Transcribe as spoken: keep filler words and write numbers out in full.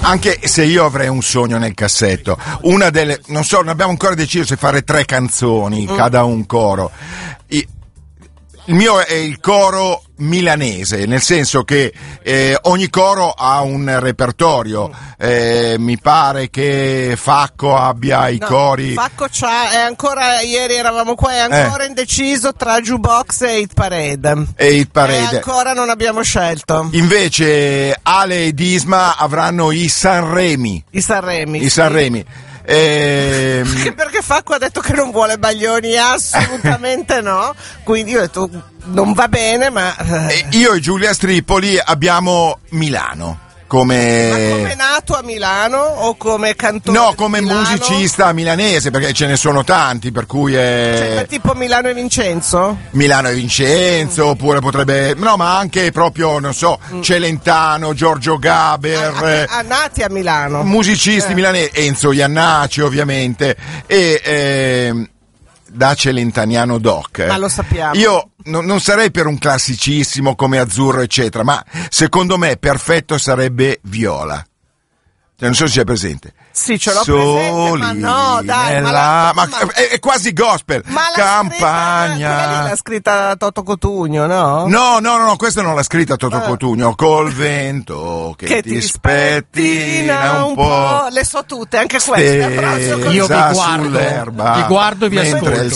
anche se io avrei un sogno nel cassetto, una delle, non so, non abbiamo ancora deciso se fare tre canzoni, mm. cada un coro. I, Il mio è il coro milanese, nel senso che eh, ogni coro ha un repertorio. Eh, mi pare che Facco abbia i no, cori. Facco c'ha, è ancora, ieri eravamo qua, è ancora eh. indeciso tra Jukebox e Hit Parade. E Hit Parade. E ancora non abbiamo scelto. Invece Ale ed Isma avranno i Sanremi. I Sanremi. I Sanremi. E... Perché, perché Facco ha detto che non vuole Baglioni, assolutamente no, quindi io ho detto non va bene, ma e io e Giulia Stripoli abbiamo Milano come... Ma come nato a Milano o come cantore? No, come Milano? musicista milanese, perché ce ne sono tanti, per cui è... Cioè, tipo Milano e Vincenzo? Milano e Vincenzo, mm. oppure potrebbe... No, ma anche proprio, non so, mm. Celentano, Giorgio Gaber... Ah, ah, nati a Milano. Musicisti eh. milanesi, Enzo Iannacci ovviamente, e... Eh, da Celentaniano Doc. Ma lo sappiamo. Io no, non sarei per un classicissimo come Azzurro eccetera, ma secondo me perfetto sarebbe Viola. Cioè, non so se c'è presente. Sì, ce l'ho Soli presente, ma no, dai, nella... ma, la... ma ma... è, è quasi gospel. Ma Campagna. L'ha scritta, l'ha scritta Toto Cotugno, no? No, no, no, questa non l'ha scritta Toto ah. Cotugno. Col vento che, che ti spettina un po'. po'. Le so tutte, anche queste. Io vi guardo, sull'erba, vi guardo e vi mentre ascolto. il